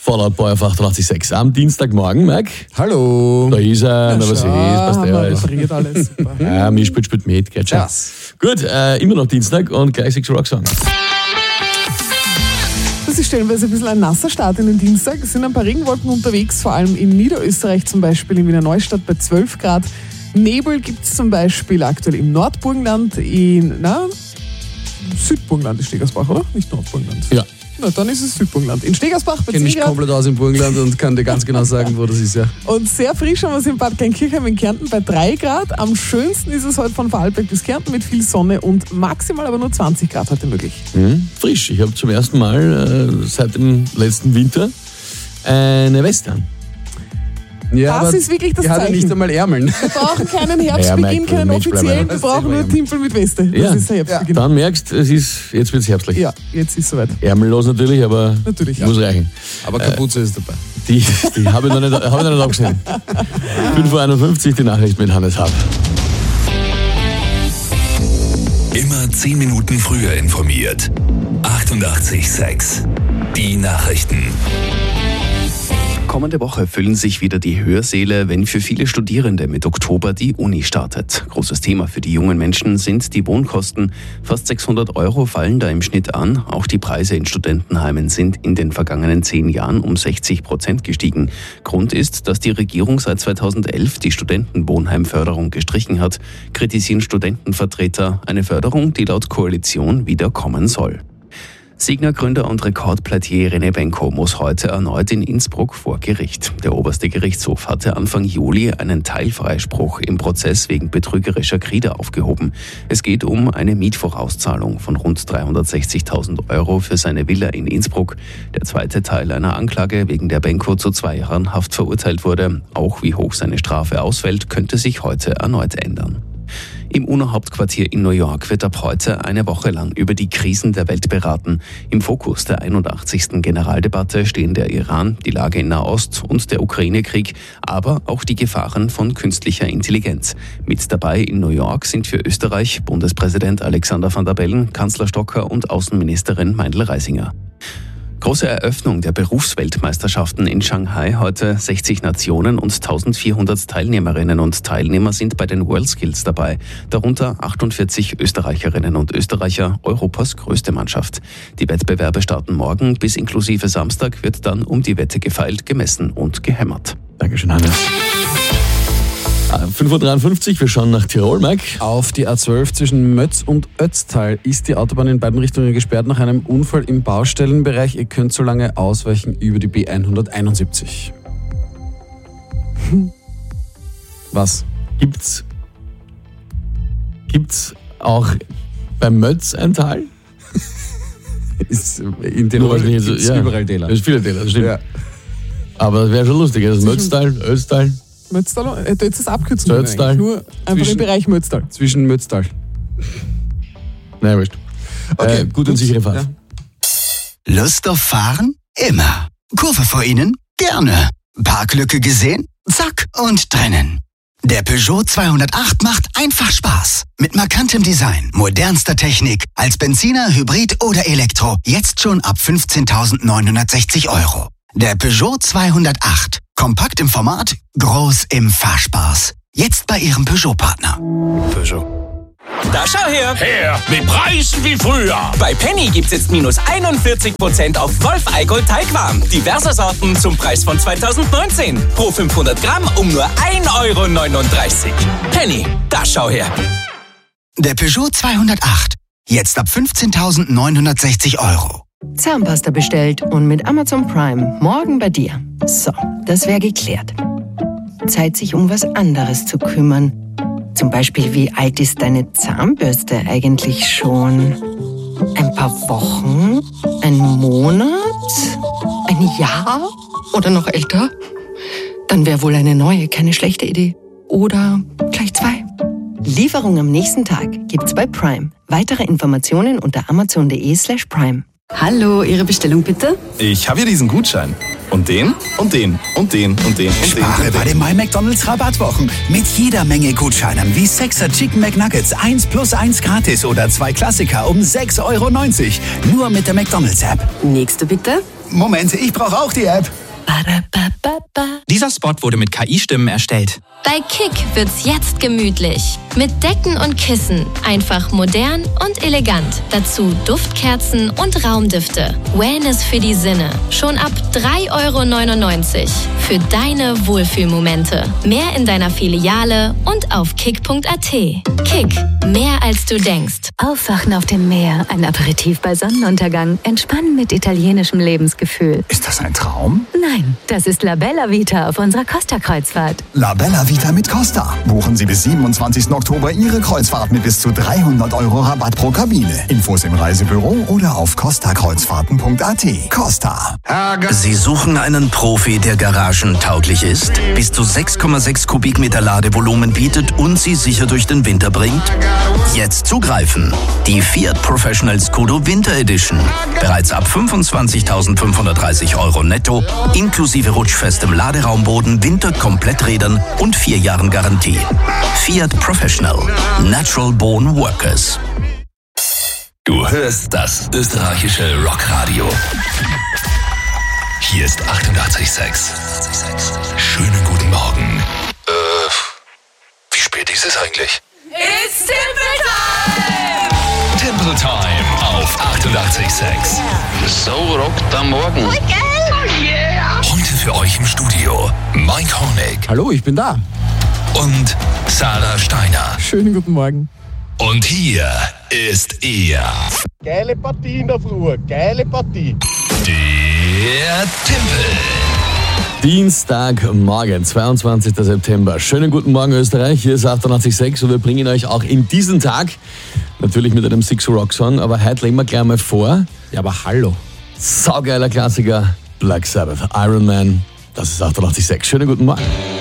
Fallout Boy auf 88.6 am Dienstagmorgen, Mike. Hallo. Da ist er, was ist, passt alles. Alles. Ja, mir spielt mit, geht schon. Yes. Gut, immer noch Dienstag und gleich 6 Rock Song. Das ist stellenweise ein bisschen ein nasser Start in den Dienstag. Es sind ein paar Regenwolken unterwegs, vor allem in Niederösterreich, zum Beispiel in Wiener Neustadt bei 12 Grad. Nebel gibt es zum Beispiel aktuell im Nordburgenland, Südburgenland ist Stegersbach, oder? Nicht Nordburgenland. Ja. Na, dann ist es Südburgenland. In Stegersbach bei 10 Grad. Ich kenne mich komplett aus im Burgenland und kann dir ganz genau sagen, wo das ist, ja. Und sehr frisch haben wir es in Bad Kleinkirchheim in Kärnten bei 3 Grad. Am schönsten ist es heute von Vorarlberg bis Kärnten mit viel Sonne und maximal aber nur 20 Grad heute möglich. Frisch. Ich habe zum ersten Mal seit dem letzten Winter eine Weste an. Ja, Das ist wirklich das die hat ja Zeichen. nicht einmal Ärmeln. Wir brauchen keinen Ja, Herbstbeginn, Mike, keinen Mensch, bleib offiziellen, mal. wir brauchen nur Timpel mit Weste. Das Ja. ist der Herbstbeginn. Dann merkst du, jetzt wird es herbstlich. Ja, jetzt ist es soweit. Ärmellos natürlich, aber Natürlich, ja. muss reichen. Aber Kapuze ist dabei. Die habe ich noch nicht abgesehen. 5.51 Uhr, die Nachricht mit Hannes Hab. Immer 10 Minuten früher informiert. 88.6 Die Nachrichten. Kommende Woche füllen sich wieder die Hörsäle, wenn für viele Studierende mit Oktober die Uni startet. Großes Thema für die jungen Menschen sind die Wohnkosten. Fast 600 € fallen da im Schnitt an. Auch die Preise in Studentenheimen sind in den vergangenen 10 Jahren um 60% gestiegen. Grund ist, dass die Regierung seit 2011 die Studentenwohnheimförderung gestrichen hat, kritisieren Studentenvertreter eine Förderung, die laut Koalition wieder kommen soll. Signa-Gründer und Rekordplätier René Benko muss heute erneut in Innsbruck vor Gericht. Der oberste Gerichtshof hatte Anfang Juli einen Teilfreispruch im Prozess wegen betrügerischer Kredite aufgehoben. Es geht um eine Mietvorauszahlung von rund 360.000 € für seine Villa in Innsbruck. Der zweite Teil einer Anklage, wegen der Benko zu 2 Jahren Haft verurteilt wurde. Auch wie hoch seine Strafe ausfällt, könnte sich heute erneut ändern. Im UNO-Hauptquartier in New York wird ab heute eine Woche lang über die Krisen der Welt beraten. Im Fokus der 81. Generaldebatte stehen der Iran, die Lage in Nahost und der Ukraine-Krieg, aber auch die Gefahren von künstlicher Intelligenz. Mit dabei in New York sind für Österreich Bundespräsident Alexander Van der Bellen, Kanzler Stocker und Außenministerin Meindl-Reisinger. Große Eröffnung der Berufsweltmeisterschaften in Shanghai heute. 60 Nationen und 1400 Teilnehmerinnen und Teilnehmer sind bei den WorldSkills dabei. Darunter 48 Österreicherinnen und Österreicher, Europas größte Mannschaft. Die Wettbewerbe starten morgen. Bis inklusive Samstag wird dann um die Wette gefeilt, gemessen und gehämmert. Dankeschön, Hannes. 5.53 Uhr, wir schauen nach Tirol, Mike. Auf die A12 zwischen Mötz und Ötztal ist die Autobahn in beiden Richtungen gesperrt nach einem Unfall im Baustellenbereich. Ihr könnt so lange ausweichen über die B171. Was? Gibt's auch beim Mötz ein Tal? Ist in Tirol gibt's überall Täler. Es ist viele Täler, das stimmt. Ja. Aber das wäre schon lustig, das Mötztal, Ötztal. Mötztal, jetzt ist das Abkürzung. Ötztal. Nur einfach im Bereich Mötztal. Zwischen Mötztal. Nein, wurscht. Okay, gut und sichere Fahrt. Ja. Lust auf Fahren? Immer. Kurve vor Ihnen? Gerne. Parklücke gesehen? Zack und drinnen. Der Peugeot 208 macht einfach Spaß. Mit markantem Design, modernster Technik, als Benziner, Hybrid oder Elektro. Jetzt schon ab 15.960 €. Der Peugeot 208. Kompakt im Format, groß im Fahrspaß. Jetzt bei Ihrem Peugeot-Partner. Peugeot. Da schau her! Her, mit Preisen wie früher. Bei Penny gibt's jetzt minus 41% auf Wolf Eigold Teigwaren. Diverse Sorten zum Preis von 2019. Pro 500 Gramm um nur 1,39 €. Penny, da schau her! Der Peugeot 208. Jetzt ab 15.960 €. Zahnpasta bestellt und mit Amazon Prime morgen bei dir. So, das wäre geklärt. Zeit, sich um was anderes zu kümmern. Zum Beispiel, wie alt ist deine Zahnbürste eigentlich schon? Ein paar Wochen? Ein Monat? Ein Jahr? Oder noch älter? Dann wäre wohl eine neue keine schlechte Idee. Oder gleich 2. Lieferung am nächsten Tag gibt's bei Prime. Weitere Informationen unter amazon.de/Prime. Hallo, Ihre Bestellung bitte? Ich habe hier diesen Gutschein. Und den, und den, und den, und den, und Spare den. bei den My McDonald's Rabattwochen. Mit jeder Menge Gutscheinen wie 6er Chicken McNuggets 1+1 gratis oder 2 Klassiker um 6,90 €. Nur mit der McDonald's App. Nächste bitte. Moment, ich brauche auch die App. Dieser Spot wurde mit KI-Stimmen erstellt. Bei Kick wird's jetzt gemütlich. Mit Decken und Kissen. Einfach modern und elegant. Dazu Duftkerzen und Raumdüfte. Wellness für die Sinne. Schon ab 3,99 € für deine Wohlfühlmomente. Mehr in deiner Filiale und auf kick.at. Kick. Mehr als du denkst. Aufwachen auf dem Meer, ein Aperitif bei Sonnenuntergang, entspannen mit italienischem Lebensgefühl. Ist das ein Traum? Nein, das ist La Bella Vita auf unserer Costa-Kreuzfahrt. La Bella Vita mit Costa. Buchen Sie bis 27. Oktober Ihre Kreuzfahrt mit bis zu 300 € Rabatt pro Kabine. Infos im Reisebüro oder auf costakreuzfahrten.at. Costa. Sie suchen einen Profi, der garagentauglich ist, bis zu 6,6 Kubikmeter Ladevolumen bietet und Sie sicher durch den Winter bringt? Jetzt zugreifen. Die Fiat Professional Scudo Winter Edition. Bereits ab 25.530 € netto, inklusive rutschfestem Laderaumboden, Winterkompletträdern und 4 Jahren Garantie. Fiat Professional. Natural Born Workers. Du hörst das österreichische Rockradio. Hier ist 88,6. Schönen guten Morgen. Wie spät ist es eigentlich? It's Timple Time! Timple Time auf 88,6. So rockt am Morgen. Voll geil! Oh yeah! Heute für euch im Studio Mike Honeck. Hallo, ich bin da. Und Sarah Steiner. Schönen guten Morgen. Und hier ist er. Geile Partie in der Früh, geile Partie. Der Timpel. Dienstagmorgen, 22. September. Schönen guten Morgen Österreich, hier ist 88,6 und wir bringen euch auch in diesen Tag, natürlich mit einem Six Rock Song, aber heute legen wir gleich mal vor. Ja, aber hallo. Saugeiler Klassiker, Black Sabbath, Iron Man, das ist 88,6. Schönen guten Morgen.